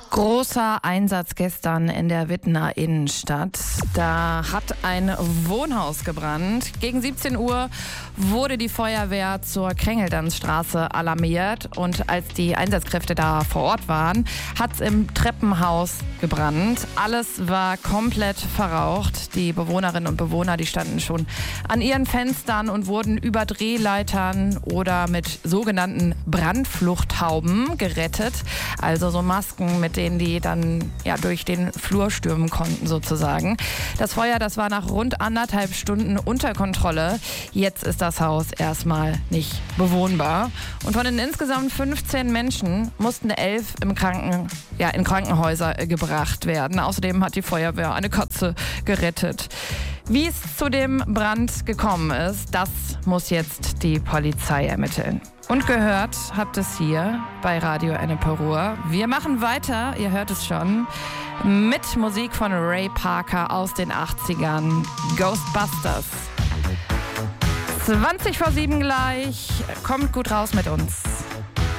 Großer Einsatz gestern in der Wittener Innenstadt. Da hat ein Wohnhaus gebrannt. Gegen 17 Uhr wurde die Feuerwehr zur Krängeldanstraße alarmiert. Und als die Einsatzkräfte da vor Ort waren, hat es im Treppenhaus gebrannt. Alles war komplett verraucht. Die Bewohnerinnen und Bewohner, die standen schon an ihren Fenstern und wurden über Drehleitern oder mit sogenannten Brandfluchthauben gerettet. Also so Masken, mit denen die dann durch den Flur stürmen konnten sozusagen. Das Feuer, das war nach rund 1,5 Stunden unter Kontrolle. Jetzt ist das Haus erstmal nicht bewohnbar. Und von den insgesamt 15 Menschen mussten 11 in Krankenhäuser gebracht werden. Außerdem hat die Feuerwehr eine Katze gerettet. Wie es zu dem Brand gekommen ist, das muss jetzt die Polizei ermitteln. Und gehört habt es hier bei Radio Ennepe Ruhr. Wir machen weiter, ihr hört es schon, mit Musik von Ray Parker aus den 80ern, Ghostbusters. 7:20 gleich, kommt gut raus mit uns.